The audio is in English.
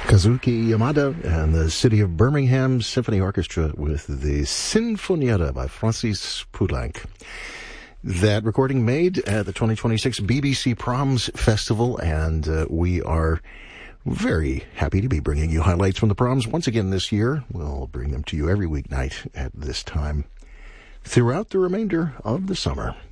Kazuki Yamada and the City of Birmingham Symphony Orchestra with the Sinfonietta by Francis Poulenc. That recording made at the 2026 BBC Proms Festival, and we are very happy to be bringing you highlights from the proms once again this year. We'll bring them to you every weeknight at this time throughout the remainder of the summer.